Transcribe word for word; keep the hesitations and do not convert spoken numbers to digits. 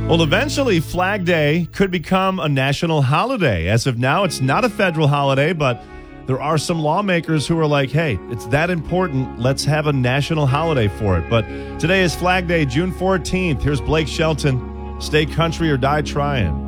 Well, eventually, Flag Day could become a national holiday. As of now, it's not a federal holiday, but there are some lawmakers who are like, hey, it's that important. Let's have a national holiday for it. But today is Flag Day, June fourteenth. Here's Blake Shelton. Stay country or die trying.